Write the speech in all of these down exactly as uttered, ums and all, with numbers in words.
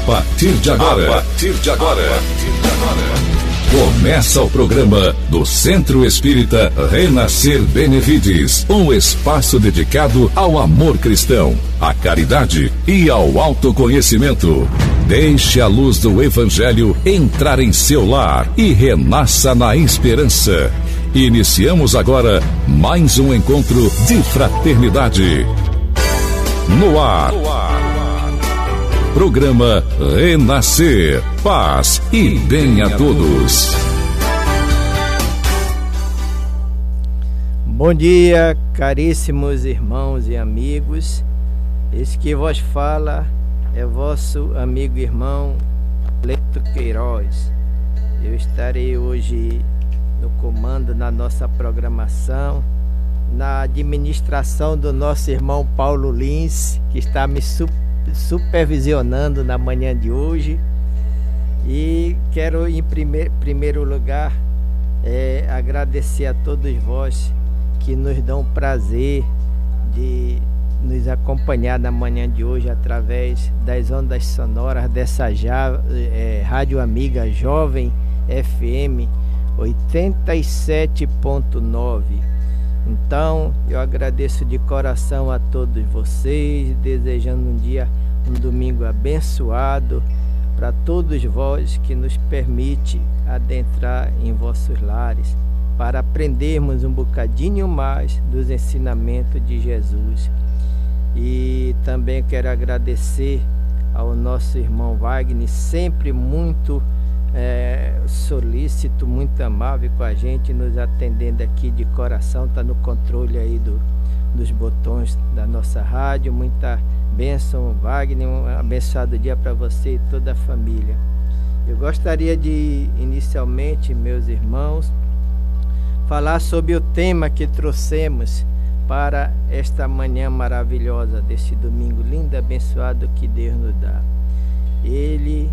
partir de agora, a partir de agora, a partir de agora, começa o programa do Centro Espírita Renascer Benevides, um espaço dedicado ao amor cristão, à caridade e ao autoconhecimento. Deixe a luz do Evangelho entrar em seu lar e renasça na esperança. Iniciamos agora mais um encontro de fraternidade. No ar. No ar. Programa Renascer. Paz e bem a todos. Bom dia, caríssimos irmãos e amigos. Esse que vos fala é vosso amigo e irmão Leto Queiroz. Eu estarei hoje no comando na nossa programação, na administração do nosso irmão Paulo Lins, que está me supervisionando na manhã de hoje. E quero, em primeir, primeiro lugar, é, agradecer a todos vós que nos dão o prazer de nos acompanhar na manhã de hoje através das ondas sonoras dessa já, é, Rádio Amiga Jovem F M oitenta e sete ponto nove. Então, eu agradeço de coração a todos vocês, desejando um dia, um domingo abençoado para todos vós que nos permite adentrar em vossos lares para aprendermos um bocadinho mais dos ensinamentos de Jesus. E também quero agradecer ao nosso irmão Wagner, sempre muito É, solícito, muito amável com a gente, nos atendendo aqui de coração, está no controle aí do, dos botões da nossa rádio. Muita bênção, Wagner, um abençoado dia para você e toda a família. Eu gostaria de, inicialmente, meus irmãos, falar sobre o tema que trouxemos para esta manhã maravilhosa deste domingo lindo, abençoado que Deus nos dá. Ele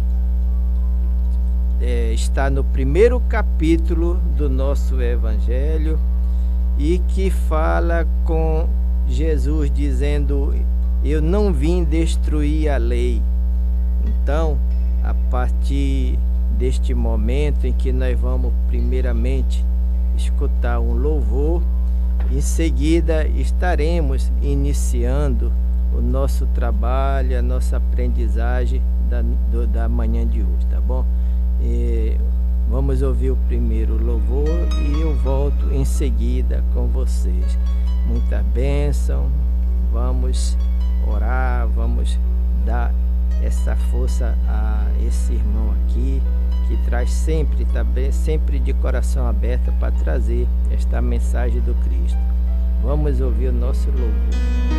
É, está no primeiro capítulo do nosso Evangelho e que fala com Jesus dizendo: eu não vim destruir a lei. Então, a partir deste momento em que nós vamos primeiramente escutar um louvor, em seguida estaremos iniciando o nosso trabalho, a nossa aprendizagem da, do, da manhã de hoje, tá bom? E vamos ouvir o primeiro louvor e eu volto em seguida com vocês. Muita bênção, vamos orar, vamos dar essa força a esse irmão aqui que traz sempre, também, sempre de coração aberto para trazer esta mensagem do Cristo. Vamos ouvir o nosso louvor.